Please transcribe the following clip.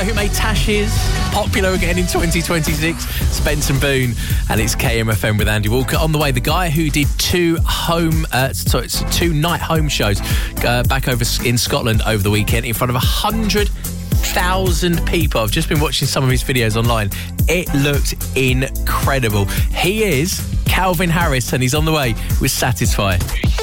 guy who made Tashes popular again in 2026, Spencer Boone, and it's KMFM with Andy Walker. On the way, the guy who did two night home shows back over in Scotland over the weekend in front of 100,000 people. I've just been watching some of his videos online. It looked incredible. He is Calvin Harris, and he's on the way with Satisfy.